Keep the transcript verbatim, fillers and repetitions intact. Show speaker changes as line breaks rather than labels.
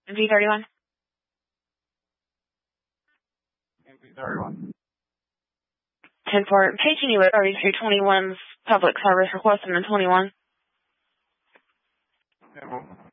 V thirty-one.
V thirty-one.
ten four, paging you at thirty-three twenty-one's public service request in the twenty-one.
Okay, well.